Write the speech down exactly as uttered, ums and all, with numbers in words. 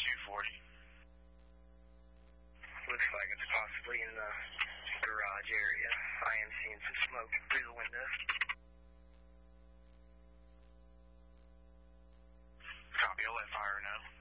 two forty. Looks like it's possibly in the garage area. I am seeing some smoke through the window. Copy, I'll let fire know.